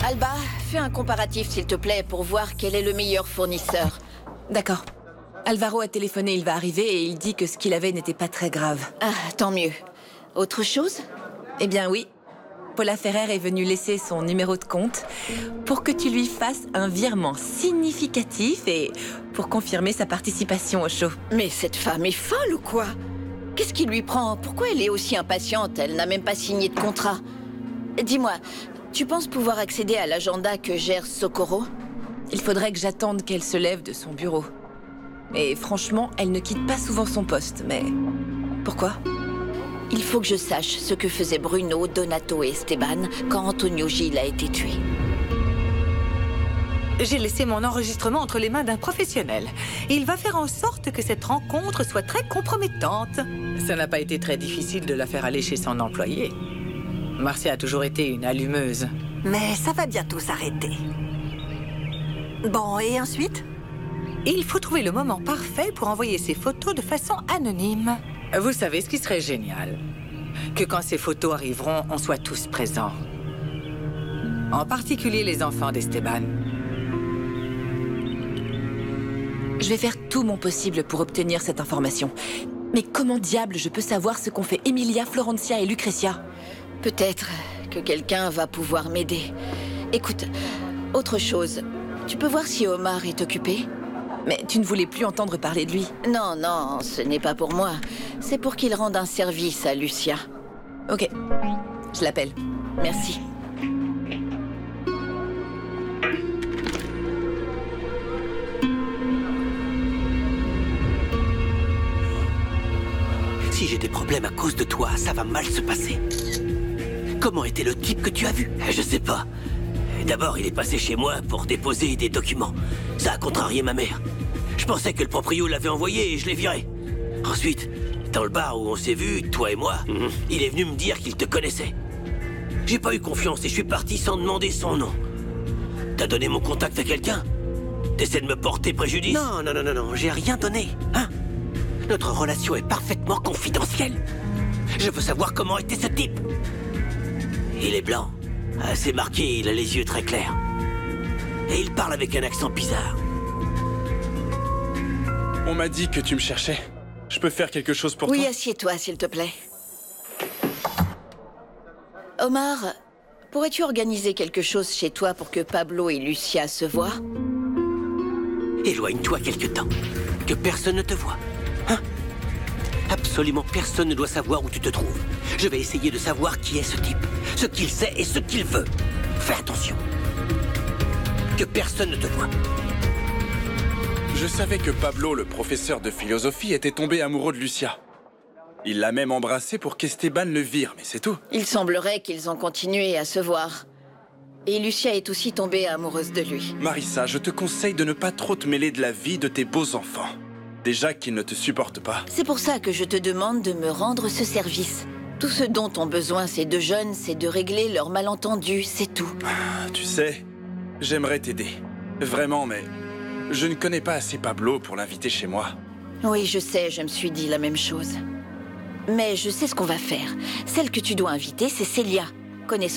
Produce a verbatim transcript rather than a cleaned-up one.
Alba, fais un comparatif s'il te plaît pour voir quel est le meilleur fournisseur. D'accord. Alvaro a téléphoné, il va arriver et il dit que ce qu'il avait n'était pas très grave. Ah, tant mieux. Autre chose? Eh bien oui. Paula Ferrer est venue laisser son numéro de compte pour que tu lui fasses un virement significatif et pour confirmer sa participation au show. Mais cette femme est folle ou quoi? Qu'est-ce qui lui prend? Pourquoi elle est aussi impatiente? Elle n'a même pas signé de contrat. Dis-moi, tu penses pouvoir accéder à l'agenda que gère Socorro? Il faudrait que j'attende qu'elle se lève de son bureau. Et franchement, elle ne quitte pas souvent son poste, mais... Pourquoi? Il faut que je sache ce que faisaient Bruno, Donato et Esteban quand Antonio Gil a été tué. J'ai laissé mon enregistrement entre les mains d'un professionnel. Il va faire en sorte que cette rencontre soit très compromettante. Ça n'a pas été très difficile de la faire aller chez son employé. Marcia a toujours été une allumeuse. Mais ça va bientôt s'arrêter. Bon, et ensuite? Il faut trouver le moment parfait pour envoyer ces photos de façon anonyme. Vous savez ce qui serait génial? Que quand ces photos arriveront, on soit tous présents. En particulier les enfants d'Esteban. Je vais faire tout mon possible pour obtenir cette information. Mais comment diable je peux savoir ce qu'ont fait Emilia, Florencia et Lucrecia? Peut-être que quelqu'un va pouvoir m'aider. Écoute, autre chose. Tu peux voir si Omar est occupé? Mais tu ne voulais plus entendre parler de lui. Non, non, ce n'est pas pour moi. C'est pour qu'il rende un service à Lucia. Ok, je l'appelle. Merci. Si j'ai des problèmes à cause de toi, ça va mal se passer. Comment était le type que tu as vu? Je sais pas. D'abord, il est passé chez moi pour déposer des documents. Ça a contrarié ma mère. Je pensais que le proprio l'avait envoyé et je l'ai viré. Ensuite, dans le bar où on s'est vu, toi et moi, mmh. il est venu me dire qu'il te connaissait. J'ai pas eu confiance et je suis parti sans demander son nom. T'as donné mon contact à quelqu'un? T'essaies de me porter préjudice? Non, non, non, non, non, j'ai rien donné. Hein? Notre relation est parfaitement confidentielle. Je veux savoir comment était ce type. Il est blanc. Ah, c'est marqué, il a les yeux très clairs. Et il parle avec un accent bizarre. On m'a dit que tu me cherchais. Je peux faire quelque chose pour oui, toi? Oui, assieds-toi, s'il te plaît. Omar, pourrais-tu organiser quelque chose chez toi pour que Pablo et Lucia se voient? Éloigne-toi quelque temps. Que personne ne te voie. Hein? Absolument personne ne doit savoir où tu te trouves. Je vais essayer de savoir qui est ce type, ce qu'il sait et ce qu'il veut. Fais attention. Que personne ne te voie. Je savais que Pablo, le professeur de philosophie, était tombé amoureux de Lucia. Il l'a même embrassée pour qu'Esteban le vire, mais c'est tout. Il semblerait qu'ils ont continué à se voir. Et Lucia est aussi tombée amoureuse de lui. Marissa, je te conseille de ne pas trop te mêler de la vie de tes beaux enfants. Déjà qu'ils ne te supportent pas. C'est pour ça que je te demande de me rendre ce service. Tout ce dont ont besoin ces deux jeunes, c'est de régler leurs malentendus, c'est tout. Ah, tu sais, j'aimerais t'aider. Vraiment, mais je ne connais pas assez Pablo pour l'inviter chez moi. Oui, je sais, je me suis dit la même chose. Mais je sais ce qu'on va faire. Celle que tu dois inviter, c'est Célia. Connaissant